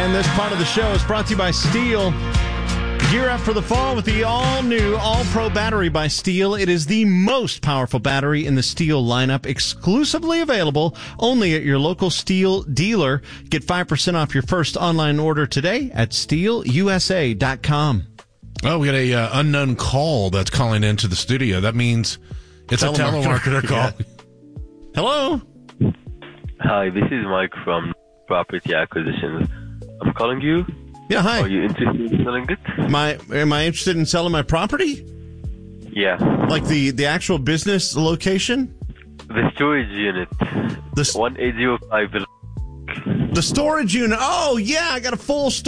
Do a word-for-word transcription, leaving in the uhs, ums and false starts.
And this part of the show is brought to you by Steel. Gear up for the fall with the all-new All-Pro battery by Steel. It is the most powerful battery in the Steel lineup, exclusively available only at your local Steel dealer. Get five percent off your first online order today at steel u s a dot com. Oh, we got a uh, unknown call that's calling into the studio. That means it's telemarketer. a telemarketer call. Yeah. Hello? Hi, this is Mike from Property Acquisitions. I'm calling you. Yeah, hi. Are you interested in selling it? Am I, am I interested in selling my property? Yeah. Like the, the actual business location? The storage unit. The, one eight zero five. the storage unit. Oh, yeah, I got a full storage